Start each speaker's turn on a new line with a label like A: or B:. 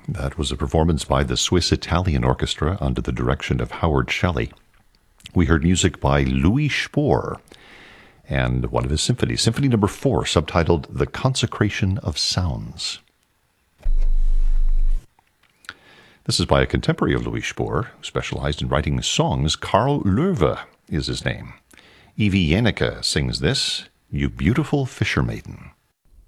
A: That was a performance by the Swiss-Italian Orchestra under the direction of Howard Shelley. We heard music by Louis Spohr and one of his symphonies, Symphony No. 4, subtitled The Consecration of Sounds. This is by a contemporary of Louis Spohr, who specialized in writing songs. Carl Loewe is his name. Evie Janneke sings this, You Beautiful Fisher Maiden.